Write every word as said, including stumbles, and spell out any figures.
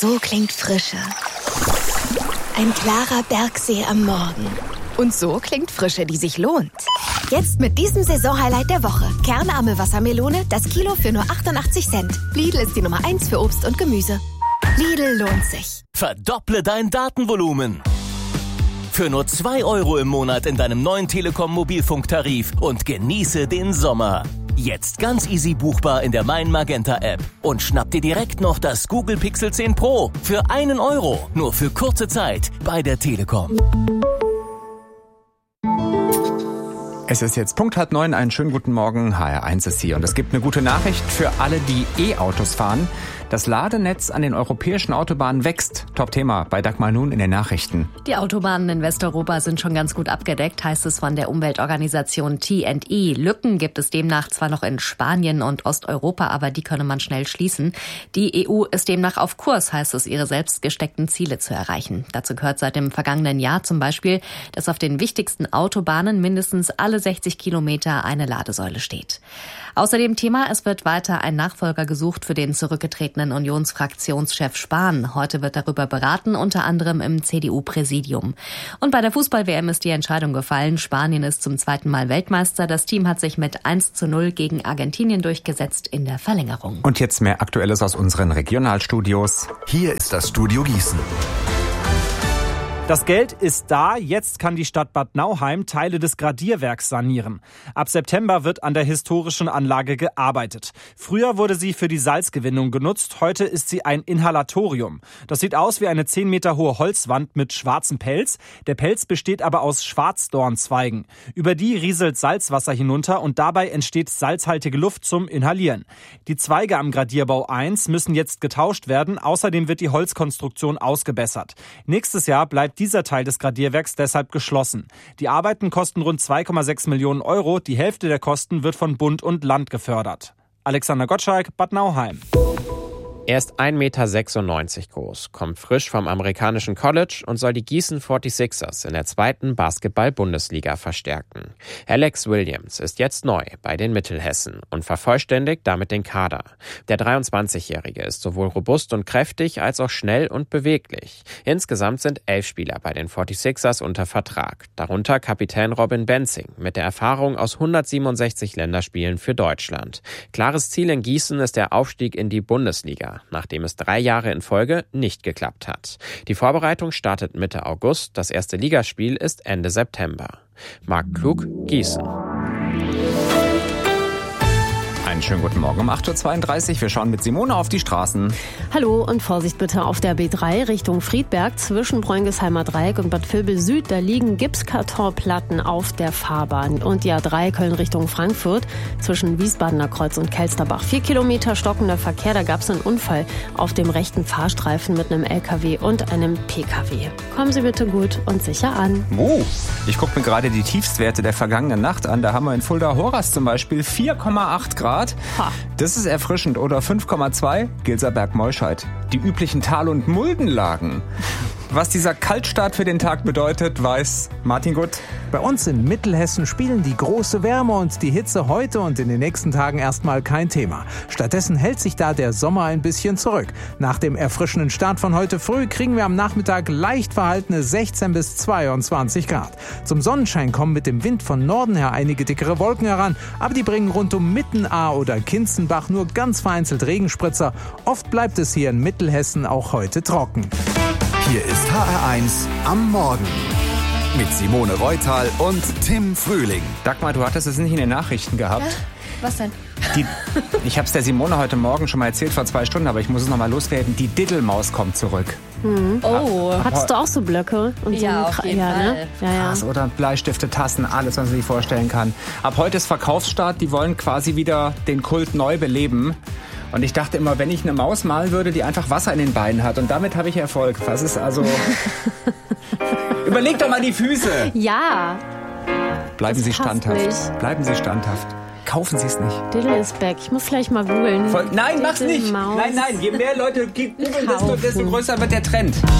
So klingt Frische. Ein klarer Bergsee am Morgen. Und so klingt Frische, die sich lohnt. Jetzt mit diesem Saisonhighlight der Woche. Kernarme Wassermelone, das Kilo für nur achtundachtzig Cent. Lidl ist die Nummer eins für Obst und Gemüse. Lidl lohnt sich. Verdopple dein Datenvolumen. Für nur zwei Euro im Monat in deinem neuen Telekom-Mobilfunktarif und genieße den Sommer. Jetzt ganz easy buchbar in der Mein Magenta App. Und schnapp dir direkt noch das Google Pixel zehn Pro für einen Euro. Nur für kurze Zeit bei der Telekom. Es ist jetzt Punkt halb neun, einen schönen guten Morgen, H R eins ist hier. Und es gibt eine gute Nachricht für alle, die E-Autos fahren. Das Ladenetz an den europäischen Autobahnen wächst. Top-Thema bei Dagmar Nun in den Nachrichten. Die Autobahnen in Westeuropa sind schon ganz gut abgedeckt, heißt es von der Umweltorganisation T and E. Lücken gibt es demnach zwar noch in Spanien und Osteuropa, aber die könne man schnell schließen. Die E U ist demnach auf Kurs, heißt es, ihre selbst gesteckten Ziele zu erreichen. Dazu gehört seit dem vergangenen Jahr zum Beispiel, dass auf den wichtigsten Autobahnen mindestens alle sechzig Kilometer eine Ladesäule steht. Außerdem Thema, es wird weiter ein Nachfolger gesucht für den zurückgetretenen Unionsfraktionschef Spahn. Heute wird darüber beraten, unter anderem im C D U-Präsidium. Und bei der Fußball-W M ist die Entscheidung gefallen. Spanien ist zum zweiten Mal Weltmeister. Das Team hat sich mit eins zu null gegen Argentinien durchgesetzt in der Verlängerung. Und jetzt mehr Aktuelles aus unseren Regionalstudios. Hier ist das Studio Gießen. Das Geld ist da, jetzt kann die Stadt Bad Nauheim Teile des Gradierwerks sanieren. Ab September wird an der historischen Anlage gearbeitet. Früher wurde sie für die Salzgewinnung genutzt, heute ist sie ein Inhalatorium. Das sieht aus wie eine zehn Meter hohe Holzwand mit schwarzem Pelz. Der Pelz besteht aber aus Schwarzdornzweigen. Über die rieselt Salzwasser hinunter und dabei entsteht salzhaltige Luft zum Inhalieren. Die Zweige am Gradierbau eins müssen jetzt getauscht werden, außerdem wird die Holzkonstruktion ausgebessert. Nächstes Jahr bleibt dieser Teil des Gradierwerks deshalb geschlossen. Die Arbeiten kosten rund zwei Komma sechs Millionen Euro. Die Hälfte der Kosten wird von Bund und Land gefördert. Alexander Gottschalk, Bad Nauheim. Er ist ein Meter sechsundneunzig groß, kommt frisch vom amerikanischen College und soll die Gießen forty-sixers in der zweiten Basketball-Bundesliga verstärken. Alex Williams ist jetzt neu bei den Mittelhessen und vervollständigt damit den Kader. Der dreiundzwanzigjährige ist sowohl robust und kräftig als auch schnell und beweglich. Insgesamt sind elf Spieler bei den forty-sixers unter Vertrag, darunter Kapitän Robin Benzing mit der Erfahrung aus hundertsiebenundsechzig Länderspielen für Deutschland. Klares Ziel in Gießen ist der Aufstieg in die Bundesliga, nachdem es drei Jahre in Folge nicht geklappt hat. Die Vorbereitung startet Mitte August, das erste Ligaspiel ist Ende September. Marc Klug, Gießen. Einen schönen guten Morgen um acht Uhr zweiunddreißig. Wir schauen mit Simone auf die Straßen. Hallo und Vorsicht bitte auf der B drei Richtung Friedberg zwischen Bräungheimer Dreieck und Bad Vilbel Süd. Da liegen Gipskartonplatten auf der Fahrbahn. Und die A drei Köln Richtung Frankfurt zwischen Wiesbadener Kreuz und Kelsterbach. Vier Kilometer stockender Verkehr. Da gab es einen Unfall auf dem rechten Fahrstreifen mit einem L K W und einem P K W. Kommen Sie bitte gut und sicher an. Oh, ich gucke mir gerade die Tiefstwerte der vergangenen Nacht an. Da haben wir in Fulda-Horas zum Beispiel vier Komma acht Grad. Das ist erfrischend. Oder fünf Komma zwei Gilserberg-Meuscheid. Die üblichen Tal- und Muldenlagen. Was dieser Kaltstart für den Tag bedeutet, weiß Martin Gutt. Bei uns in Mittelhessen spielen die große Wärme und die Hitze heute und in den nächsten Tagen erstmal kein Thema. Stattdessen hält sich da der Sommer ein bisschen zurück. Nach dem erfrischenden Start von heute früh kriegen wir am Nachmittag leicht verhaltene sechzehn bis zweiundzwanzig Grad. Zum Sonnenschein kommen mit dem Wind von Norden her einige dickere Wolken heran, aber die bringen rund um Mittenaar oder Kinzenbach nur ganz vereinzelt Regenspritzer. Oft bleibt es hier in Mittelhessen auch heute trocken. Hier ist H R eins am Morgen mit Simone Reutal und Tim Frühling. Dagmar, du hattest es nicht in den Nachrichten gehabt. Ja? Was denn? Die, ich habe es der Simone heute Morgen schon mal erzählt, vor zwei Stunden, aber ich muss es noch mal loswerden. Die Diddelmaus kommt zurück. Mhm. Oh. Ab, Hattest du auch so Blöcke? Und ja, so auf jeden ja, Fall. Ne? Ja, ja. Krass, oder Bleistifte, Tassen, alles, was man sich vorstellen kann. Ab heute ist Verkaufsstart. Die wollen quasi wieder den Kult neu beleben. Und ich dachte immer, wenn ich eine Maus malen würde, die einfach Wasser in den Beinen hat. Und damit habe ich Erfolg. Was ist also... Überleg doch mal die Füße. Ja. Bleiben Das Sie passt standhaft. nicht. Bleiben Sie standhaft. Kaufen Sie es nicht. Diddle is back. Ich muss gleich mal googeln. Voll, nein, mach's nicht. Diddelmaus. Nein, nein. Je mehr Leute googeln, desto, desto größer wird der Trend.